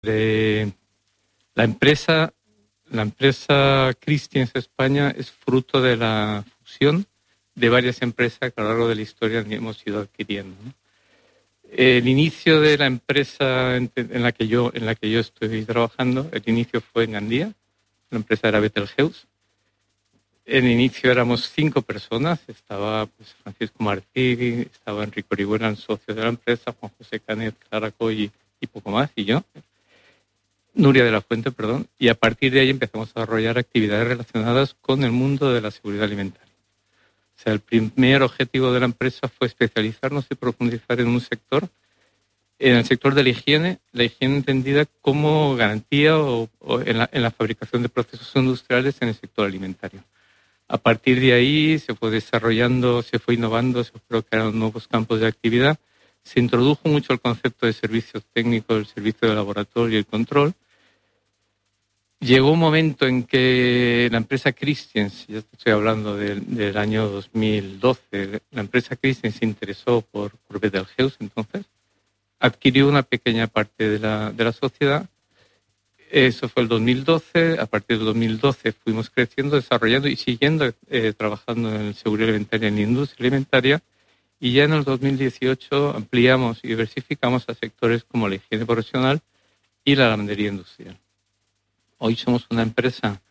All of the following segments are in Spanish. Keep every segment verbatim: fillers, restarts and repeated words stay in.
De la empresa, la empresa Christians España es fruto de la fusión de varias empresas que a lo largo de la historia hemos ido adquiriendo, ¿no? El inicio de la empresa en, en la que yo en la que yo estoy trabajando, el inicio fue en Gandía, la empresa era Betelgeuse. En inicio éramos cinco personas, estaba pues, Francisco Martí, estaba Enrique Orihuela, el socio de la empresa, Juan José Canet, Clara Coy y poco más, y yo. Nuria de la Fuente, perdón, y a partir de ahí empezamos a desarrollar actividades relacionadas con el mundo de la seguridad alimentaria. O sea, el primer objetivo de la empresa fue especializarnos y profundizar en un sector, en el sector de la higiene, la higiene entendida como garantía o, o en, la, en la fabricación de procesos industriales en el sector alimentario. A partir de ahí se fue desarrollando, se fue innovando, se fueron creando nuevos campos de actividad. Se introdujo mucho el concepto de servicios técnicos, el servicio de laboratorio y el control. Llegó un momento en que la empresa Christians, ya estoy hablando del, del año dos mil doce, la empresa Christians se interesó por, por Betelgeuse, entonces adquirió una pequeña parte de la, de la sociedad. Eso fue el dos mil doce. A partir del dos mil doce fuimos creciendo, desarrollando y siguiendo eh, trabajando en el seguridad alimentaria, en la industria alimentaria. Y ya en el dos mil dieciocho ampliamos y diversificamos a sectores como la higiene profesional y la lavandería industrial. Hoy somos una empresa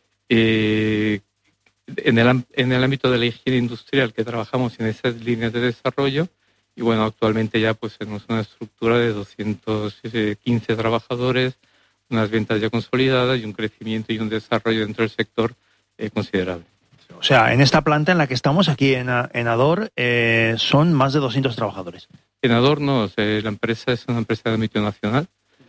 eh, en, el, en el ámbito de la higiene industrial que trabajamos en esas líneas de desarrollo y bueno, actualmente ya pues tenemos una estructura de doscientos quince trabajadores, unas ventas ya consolidadas y un crecimiento y un desarrollo dentro del sector eh, considerable. O sea, en esta planta en la que estamos, aquí en, en Ador, eh, son más de doscientos trabajadores. En Ador no, o sea, la empresa es una empresa de ámbito nacional.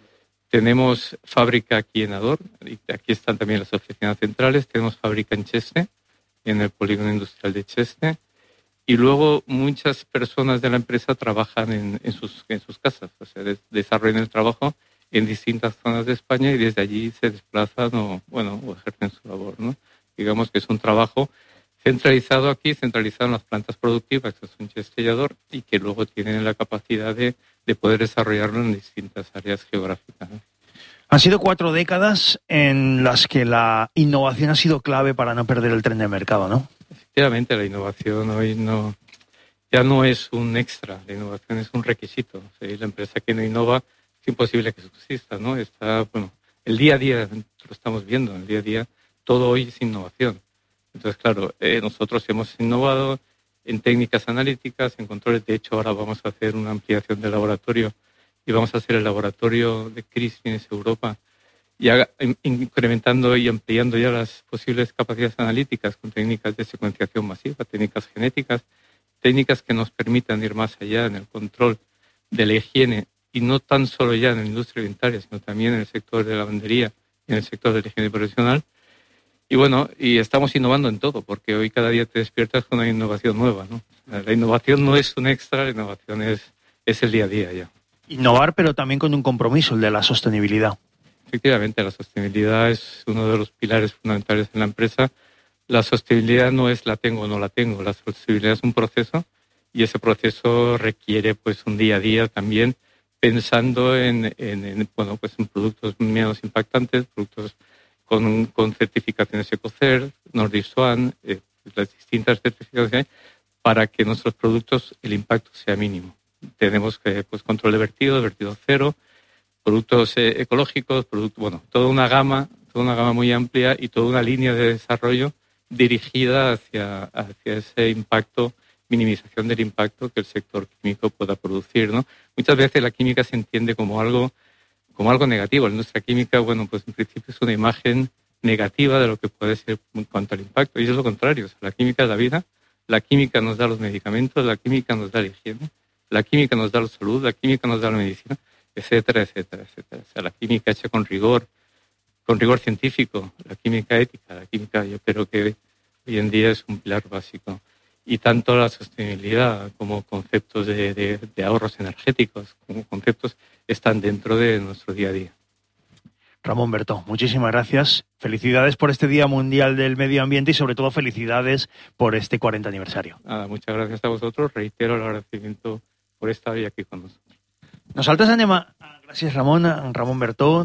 Tenemos fábrica aquí en Ador, y aquí están también las oficinas centrales. Tenemos fábrica en Cheste, en el polígono industrial de Cheste. Y luego muchas personas de la empresa trabajan en, en, sus, en sus casas, o sea, des, desarrollan el trabajo en distintas zonas de España y desde allí se desplazan o, bueno, o ejercen su labor, ¿no? Digamos que es un trabajo centralizado aquí, centralizado en las plantas productivas, que son Cheste y Ador, y que luego tienen la capacidad de, de poder desarrollarlo en distintas áreas geográficas, ¿no? Han sido cuatro décadas en las que la innovación ha sido clave para no perder el tren de mercado, ¿no? Efectivamente, la innovación hoy no ya no es un extra, la innovación es un requisito. O sea, la empresa que no innova es imposible que subsista, ¿no? Está, bueno, el día a día lo estamos viendo, el día a día todo hoy es innovación. Entonces, claro, eh, nosotros hemos innovado en técnicas analíticas, en controles. De hecho, ahora vamos a hacer una ampliación del laboratorio y vamos a hacer el laboratorio de Christians Europa, ya incrementando y ampliando ya las posibles capacidades analíticas con técnicas de secuenciación masiva, técnicas genéticas, técnicas que nos permitan ir más allá en el control de la higiene y no tan solo ya en la industria alimentaria, sino también en el sector de la lavandería y en el sector de la higiene profesional. Y bueno, y estamos innovando en todo, porque hoy cada día te despiertas con una innovación nueva, ¿no? La innovación no es un extra, la innovación es, es el día a día ya. Innovar, pero también con un compromiso, el de la sostenibilidad. Efectivamente, la sostenibilidad es uno de los pilares fundamentales en la empresa. La sostenibilidad no es la tengo o no la tengo, la sostenibilidad es un proceso y ese proceso requiere pues un día a día también pensando en, en, en bueno pues en productos menos impactantes, productos con, con certificaciones EcoCert, Nordic Swan, eh, las distintas certificaciones para que nuestros productos el impacto sea mínimo. Tenemos que pues control de vertido, de vertido cero, productos eh, ecológicos, productos, bueno, toda una gama, toda una gama muy amplia y toda una línea de desarrollo dirigida hacia, hacia ese impacto, minimización del impacto que el sector químico pueda producir, ¿no? Muchas veces la química se entiende como algo, como algo negativo. La industria química, bueno, pues en principio es una imagen negativa de lo que puede ser en cuanto al impacto. Y es lo contrario. O sea, la química es la vida, la química nos da los medicamentos, la química nos da la higiene, la química nos da la salud, la química nos da la medicina, etcétera, etcétera, etcétera. O sea, la química hecha con rigor, con rigor científico, la química ética, la química yo creo que hoy en día es un pilar básico. Y tanto la sostenibilidad como conceptos de, de, de ahorros energéticos, como conceptos están dentro de nuestro día a día. Ramón Bertó, muchísimas gracias. Felicidades por este Día Mundial del Medio Ambiente y sobre todo felicidades por este cuarenta aniversario. Nada, muchas gracias a vosotros. Reitero el agradecimiento por estar hoy aquí con nosotros. Nosaltres anem a Gracias, Ramón. Ramón Bertó,